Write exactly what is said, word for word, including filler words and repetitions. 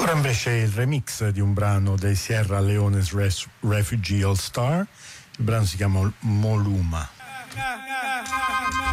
Ora invece il remix di un brano dei Sierra Leone's Res- Refugee All Star. Il brano si chiama Moluma.